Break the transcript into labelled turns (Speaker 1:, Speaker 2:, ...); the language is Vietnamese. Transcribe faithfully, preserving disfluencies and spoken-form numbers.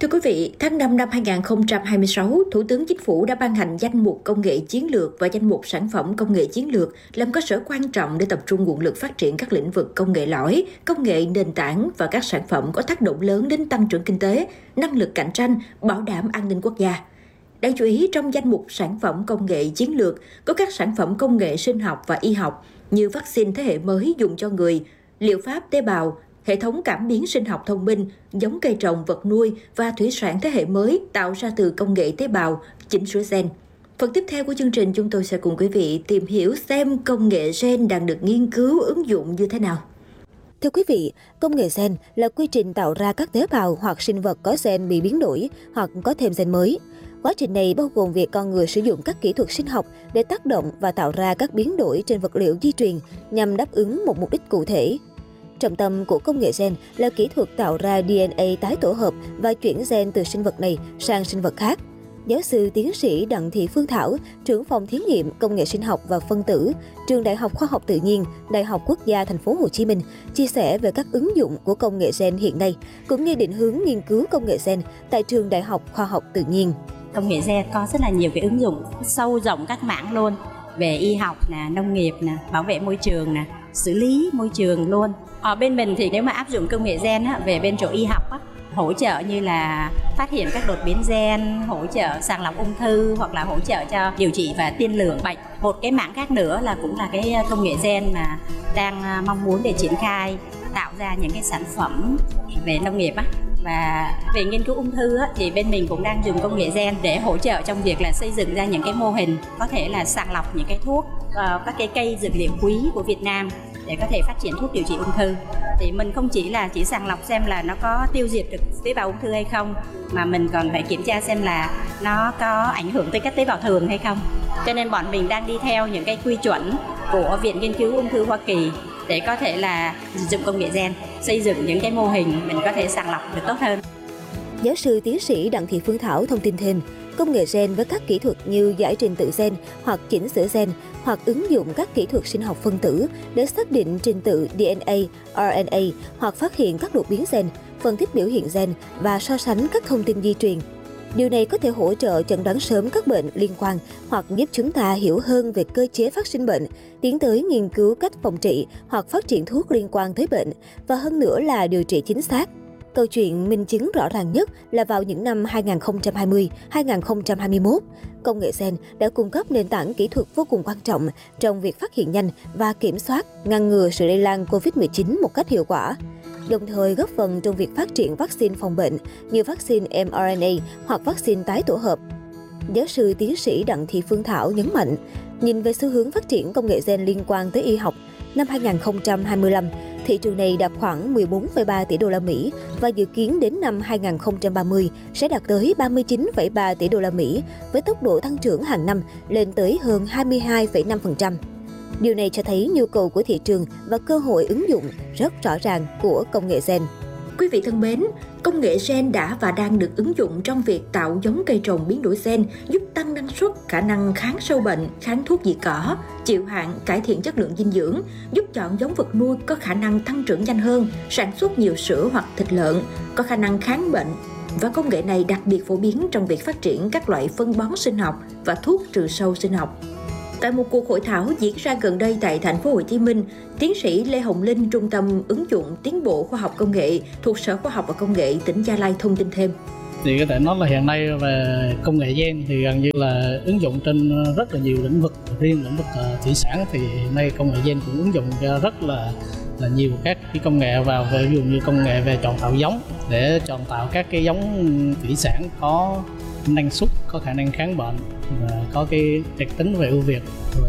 Speaker 1: Thưa quý vị, tháng năm năm hai nghìn không trăm hai mươi sáu, Thủ tướng Chính phủ đã ban hành danh mục công nghệ chiến lược và danh mục sản phẩm công nghệ chiến lược làm cơ sở quan trọng để tập trung nguồn lực phát triển các lĩnh vực công nghệ lõi, công nghệ nền tảng và các sản phẩm có tác động lớn đến tăng trưởng kinh tế, năng lực cạnh tranh, bảo đảm an ninh quốc gia. Đáng chú ý, trong danh mục sản phẩm công nghệ chiến lược có các sản phẩm công nghệ sinh học và y học như vaccine thế hệ mới dùng cho người, liệu pháp tế bào, hệ thống cảm biến sinh học thông minh, giống cây trồng, vật nuôi và thủy sản thế hệ mới tạo ra từ công nghệ tế bào, chỉnh sửa gen. Phần tiếp theo của chương trình, chúng tôi sẽ cùng quý vị tìm hiểu xem công nghệ gen đang được nghiên cứu ứng dụng như thế nào.
Speaker 2: Thưa quý vị, công nghệ gen là quy trình tạo ra các tế bào hoặc sinh vật có gen bị biến đổi hoặc có thêm gen mới. Quá trình này bao gồm việc con người sử dụng các kỹ thuật sinh học để tác động và tạo ra các biến đổi trên vật liệu di truyền nhằm đáp ứng một mục đích cụ thể. Trọng tâm của công nghệ gen là kỹ thuật tạo ra đê en a tái tổ hợp và chuyển gen từ sinh vật này sang sinh vật khác. Giáo sư tiến sĩ Đặng Thị Phương Thảo, trưởng phòng thí nghiệm công nghệ sinh học và phân tử, Trường Đại học Khoa học Tự nhiên, Đại học Quốc gia Thành phố Hồ Chí Minh, chia sẻ về các ứng dụng của công nghệ gen hiện nay, cũng như định hướng nghiên cứu công nghệ gen tại Trường Đại học Khoa học Tự nhiên.
Speaker 3: Công nghệ gen có rất là nhiều cái ứng dụng sâu rộng các mảng luôn, về y học, nè, nông nghiệp, nè, bảo vệ môi trường, nè, xử lý môi trường luôn. Ở bên mình thì nếu mà áp dụng công nghệ gen á, về bên chỗ y học á, hỗ trợ như là phát hiện các đột biến gen, hỗ trợ sàng lọc ung thư hoặc là hỗ trợ cho điều trị và tiên lượng bệnh. Một cái mảng khác nữa là cũng là cái công nghệ gen mà đang mong muốn để triển khai tạo ra những cái sản phẩm về nông nghiệp á. Và về nghiên cứu ung thư á, thì bên mình cũng đang dùng công nghệ gen để hỗ trợ trong việc là xây dựng ra những cái mô hình có thể là sàng lọc những cái thuốc, uh, các cái cây dược liệu quý của Việt Nam để có thể phát triển thuốc điều trị ung thư. Thì mình không chỉ là chỉ sàng lọc xem là nó có tiêu diệt được tế bào ung thư hay không, mà mình còn phải kiểm tra xem là nó có ảnh hưởng tới các tế bào thường hay không. Cho nên bọn mình đang đi theo những cái quy chuẩn của Viện Nghiên cứu Ung thư Hoa Kỳ để có thể là sử dụng công nghệ gen, xây dựng những cái mô hình mình có thể sàng lọc được tốt hơn.
Speaker 2: Giáo sư tiến sĩ Đặng Thị Phương Thảo thông tin thêm, công nghệ gen với các kỹ thuật như giải trình tự gen hoặc chỉnh sửa gen hoặc ứng dụng các kỹ thuật sinh học phân tử để xác định trình tự đê en a, rờ en a hoặc phát hiện các đột biến gen, phân tích biểu hiện gen và so sánh các thông tin di truyền. Điều này có thể hỗ trợ chẩn đoán sớm các bệnh liên quan hoặc giúp chúng ta hiểu hơn về cơ chế phát sinh bệnh, tiến tới nghiên cứu cách phòng trị hoặc phát triển thuốc liên quan tới bệnh, và hơn nữa là điều trị chính xác. Câu chuyện minh chứng rõ ràng nhất là vào những năm hai nghìn không trăm hai mươi đến hai nghìn không trăm hai mươi mốt, công nghệ gen đã cung cấp nền tảng kỹ thuật vô cùng quan trọng trong việc phát hiện nhanh và kiểm soát, ngăn ngừa sự lây lan covid mười chín một cách hiệu quả, đồng thời góp phần trong việc phát triển vaccine phòng bệnh như vaccine em rờ en a hoặc vaccine tái tổ hợp. Giáo sư tiến sĩ Đặng Thị Phương Thảo nhấn mạnh, nhìn về xu hướng phát triển công nghệ gen liên quan tới y học, năm hai nghìn không trăm hai mươi lăm, thị trường này đạt khoảng mười bốn phẩy ba tỷ đô la Mỹ và dự kiến đến năm hai nghìn không trăm ba mươi sẽ đạt tới ba mươi chín phẩy ba tỷ đô la Mỹ với tốc độ tăng trưởng hàng năm lên tới hơn hai mươi hai phẩy năm phần trăm. Điều này cho thấy nhu cầu của thị trường và cơ hội ứng dụng rất rõ ràng của công nghệ gen.
Speaker 1: Quý vị thân mến, công nghệ gen đã và đang được ứng dụng trong việc tạo giống cây trồng biến đổi gen, giúp tăng năng suất, khả năng kháng sâu bệnh, kháng thuốc diệt cỏ, chịu hạn, cải thiện chất lượng dinh dưỡng, giúp chọn giống vật nuôi có khả năng tăng trưởng nhanh hơn, sản xuất nhiều sữa hoặc thịt lợn, có khả năng kháng bệnh. Và công nghệ này đặc biệt phổ biến trong việc phát triển các loại phân bón sinh học và thuốc trừ sâu sinh học. Tại một cuộc hội thảo diễn ra gần đây tại Thành phố Hồ Chí Minh, tiến sĩ Lê Hồng Linh, Trung tâm ứng dụng tiến bộ khoa học công nghệ thuộc Sở Khoa học và Công nghệ tỉnh Gia Lai thông tin thêm.
Speaker 4: Thì có thể nói là hiện nay về công nghệ gen thì gần như là ứng dụng trên rất là nhiều lĩnh vực. Riêng lĩnh vực thủy sản thì hiện nay công nghệ gen cũng ứng dụng rất là là nhiều các cái công nghệ vào, về ví dụ như công nghệ về chọn tạo giống để chọn tạo các cái giống thủy sản có năng suất, có khả năng kháng bệnh và có cái đặc tính về ưu việt, rồi